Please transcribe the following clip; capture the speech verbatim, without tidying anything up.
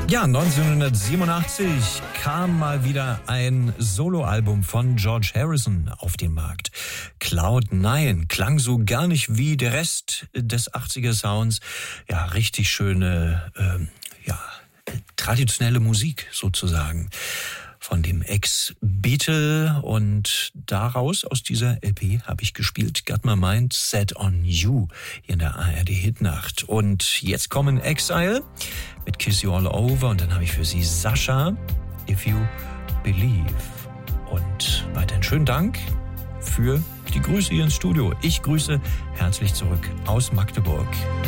Ja, neunzehnhundertsiebenundachtzig kam mal wieder ein Soloalbum von George Harrison auf den Markt. Cloud Nine klang so gar nicht wie der Rest des achtziger Sounds. Ja, richtig schöne, ähm, ja, traditionelle Musik sozusagen von dem Ex-Beatle, und daraus, aus dieser L P, habe ich gespielt Got My Mind Set on You hier in der A R D-Hitnacht. Und jetzt kommen Exile mit Kiss You All Over, und dann habe ich für Sie Sascha, If You Believe. Und weiterhin schönen Dank für die Grüße hier ins Studio. Ich grüße herzlich zurück aus Magdeburg.